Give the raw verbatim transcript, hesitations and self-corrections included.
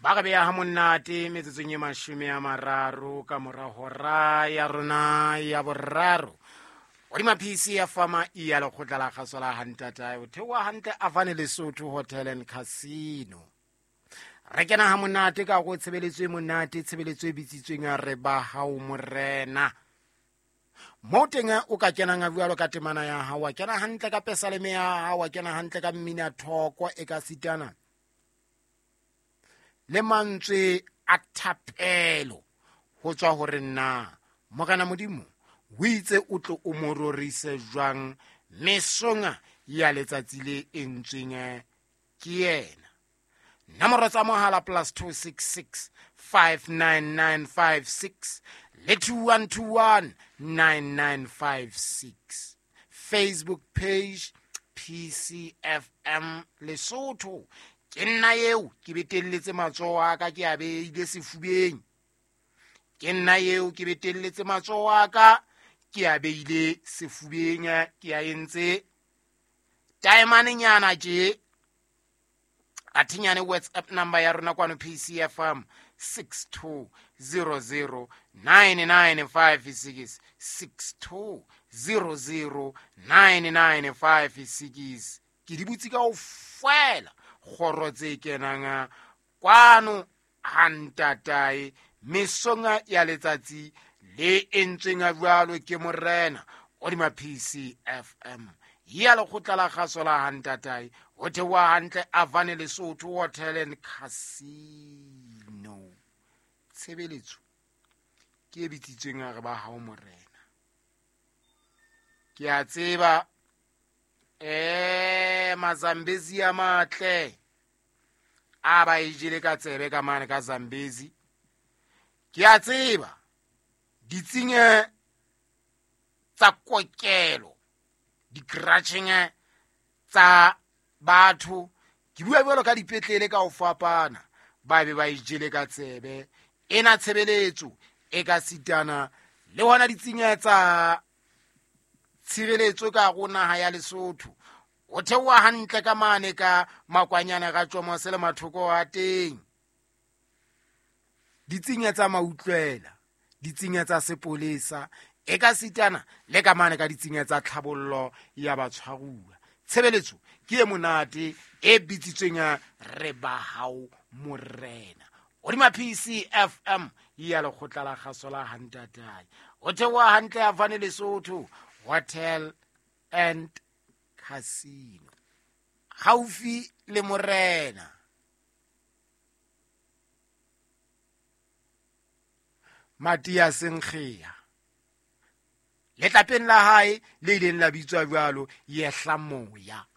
ba ga beya ha monate metsotsong e mashome a mararo ka mora hora ya rona ya boraro o di maphisi ya fama e ya lekgotla la kgaso la Hantata o thewa hantle Avane Lesotho Hotel and Casino. Re kena ha monate ka go tshebeletso e monate tshebeletso e bitsitsweng ya re ba hao morena mo teng o ka kena nga bualo ka temana ya hao wa kena hantle ka pesaleme ya hao wa kena hantle ka mmina thoko e ka sitana le mantswe a thapelo ho tswa hore na mogana modimo o itse o tlo o mororise jwang mesonga ya letsatsi le entsweng ke yena. Nomoro tsa mohala plus two six six five nine nine five six le two one two one nine nine five six. Facebook page P C F M Lesotho. Ke nna eo ke betelletse matsoho a ka ke a beile sefubeng. Ke nna eo ke betelletse matsoho a ka ke a beile sefubeng ke a entse taemane nyana je atinyane WhatsApp number ya rona kwano P C F M six two zero zero nine nine five six six two zero zero nine nine five six. Ke di butsi ka o fela khoro tse kenanga kwano Hantata mesonga ya letsatsi le entsweng a jwalo ke morena o di ma P C F M ya lekgotla la kgaso la Hantata o thewa hantle Avane Lesotho Hotel and Casino. Tshebeletso ke e bitsitsweng a re ba hao morena ke a tseba eh mazambezi a matle a ba ijile ka tsebe ka mane ka Zambezi ke a tseba ditsinge tsa kokelo di crashing tsa batho ke bua bolo ka dipetlele ka o fapana ba be ba ijile ka tsebe ena tshebeletso e ka sitana le hona ditsinge tsa tshireletso ka gona ha ya Lesotho o thewa hantle ka mane ka makwanyana ga tsomo se le mathoko a teng ditsinge tsa mautlwela ditsinge tsa sepolesa e ka sitana le ka mane ka ditsinge tsa tlhabollo ya batshwaruwa. Tshebeletso ke e monate e bitsitsweng re ba hao morena o di ma P C F M ya lekgotla la kgaso la Hantata o thewa hantle Avane Lesotho Hotel and Casino haufi le morena. Matias Nkgea le tlapeng la hae le ileng la bitswa jwalo Yehla Moya.